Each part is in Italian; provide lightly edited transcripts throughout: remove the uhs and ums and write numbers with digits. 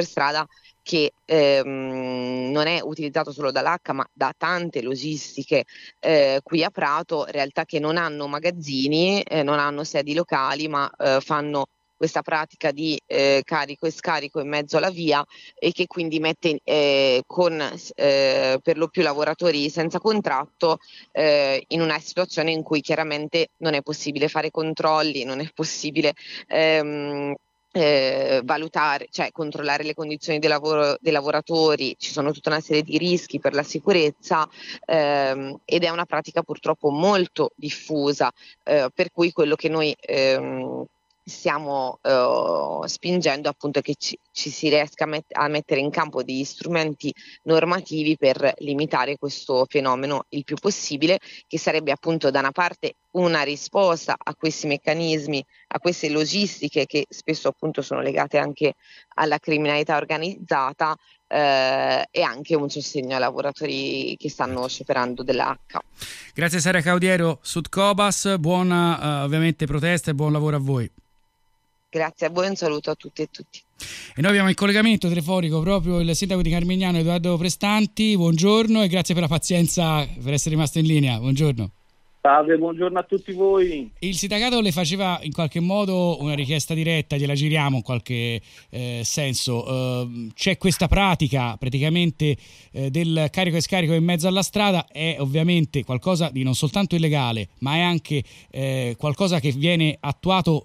superstrada che non è utilizzato solo dall'H ma da tante logistiche qui a Prato, realtà che non hanno magazzini, non hanno sedi locali, ma fanno questa pratica di carico e scarico in mezzo alla via, e che quindi mette per lo più lavoratori senza contratto in una situazione in cui chiaramente non è possibile fare controlli, non è possibile valutare, cioè controllare le condizioni di lavoro dei lavoratori, ci sono tutta una serie di rischi per la sicurezza, ed è una pratica purtroppo molto diffusa, per cui quello che noi stiamo spingendo appunto è che ci si riesca a mettere in campo degli strumenti normativi per limitare questo fenomeno il più possibile, che sarebbe appunto da una parte una risposta a questi meccanismi, a queste logistiche che spesso appunto sono legate anche alla criminalità organizzata, e anche un sostegno ai lavoratori che stanno scioperando dell'H. Grazie Sara Caudiero, Sudcobas, buona ovviamente protesta e buon lavoro a voi. Grazie a voi, un saluto a tutti e tutti. E noi abbiamo in collegamento telefonico proprio il sindaco di Carmignano, Edoardo Prestanti. Buongiorno e grazie per la pazienza, per essere rimasto in linea. Buongiorno. Salve, buongiorno a tutti voi. Il sindacato le faceva in qualche modo una richiesta diretta, gliela giriamo in qualche senso. C'è questa pratica praticamente del carico e scarico in mezzo alla strada, è ovviamente qualcosa di non soltanto illegale, ma è anche qualcosa che viene attuato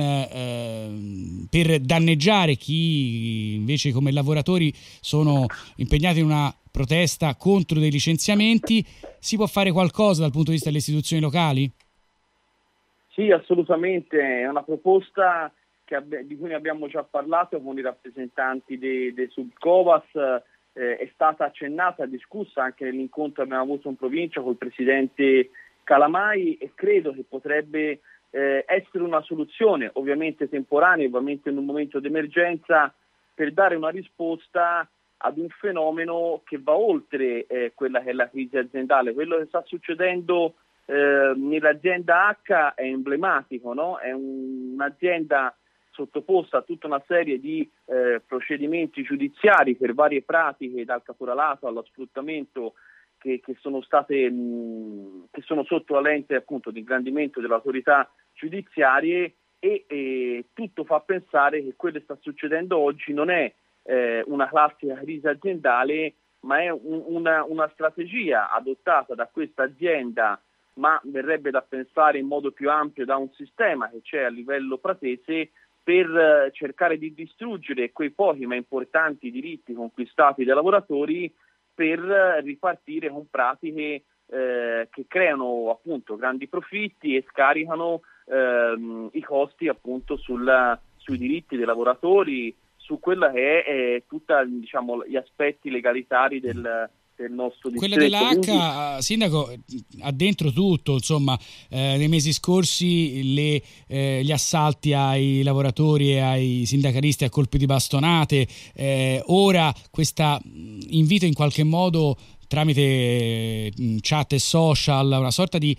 per danneggiare chi invece come lavoratori sono impegnati in una protesta contro dei licenziamenti. Si può fare qualcosa dal punto di vista delle istituzioni locali? Sì, assolutamente, è una proposta di cui ne abbiamo già parlato con i rappresentanti dei Sudcovas, è stata accennata, discussa anche nell'incontro che abbiamo avuto in provincia col presidente Calamai, e credo che potrebbe essere una soluzione, ovviamente temporanea, ovviamente in un momento d'emergenza, per dare una risposta ad un fenomeno che va oltre quella che è la crisi aziendale. Quello che sta succedendo nell'azienda H è emblematico, no? È un'azienda sottoposta a tutta una serie di procedimenti giudiziari per varie pratiche, dal caporalato allo sfruttamento, che sono sotto la lente appunto di ingrandimento delle autorità giudiziarie, e tutto fa pensare che quello che sta succedendo oggi non è una classica crisi aziendale, ma è una strategia adottata da questa azienda, ma verrebbe da pensare in modo più ampio da un sistema che c'è a livello pratese, per cercare di distruggere quei pochi ma importanti diritti conquistati dai lavoratori, per ripartire con pratiche che creano appunto grandi profitti e scaricano i costi appunto sui diritti dei lavoratori, su quella che è tutta, diciamo, gli aspetti legalitari del nostro distretto. Quella dell'H, sindaco, ha dentro tutto, insomma, nei mesi scorsi gli assalti ai lavoratori e ai sindacalisti a colpi di bastonate, ora questo invito in qualche modo tramite chat e social, una sorta di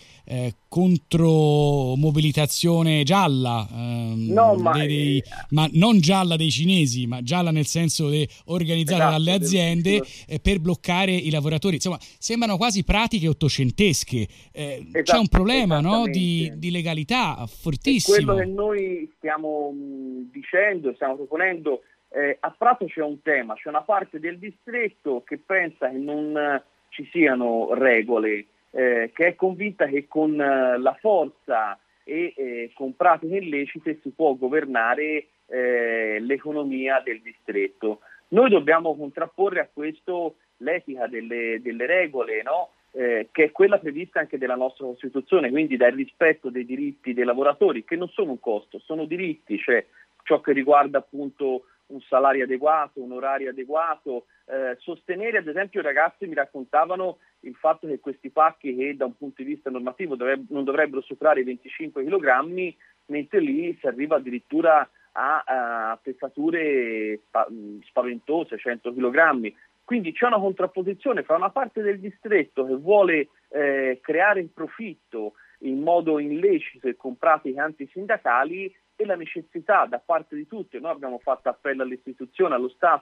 contromobilitazione gialla, ma non gialla dei cinesi, ma gialla nel senso organizzata dalle aziende per bloccare i lavoratori. Insomma, sembrano quasi pratiche ottocentesche. C'è un problema, no, di legalità fortissimo. È quello che noi stiamo dicendo, stiamo proponendo. A Prato c'è un tema, c'è una parte del distretto che pensa che non ci siano regole, che è convinta che con la forza e con pratiche illecite si può governare l'economia del distretto. Noi dobbiamo contrapporre a questo l'etica delle regole, no? Che è quella prevista anche dalla nostra Costituzione, quindi dal rispetto dei diritti dei lavoratori, che non sono un costo, sono diritti, cioè ciò che riguarda appunto un salario adeguato, un orario adeguato, sostenere, ad esempio, i ragazzi mi raccontavano il fatto che questi pacchi, che da un punto di vista normativo non dovrebbero superare i 25 kg, mentre lì si arriva addirittura a pesature spaventose, 100 kg. Quindi c'è una contrapposizione fra una parte del distretto che vuole creare il profitto in modo illecito e con pratiche antisindacali, e la necessità da parte di tutti. Noi abbiamo fatto appello alle istituzioni, allo Stato,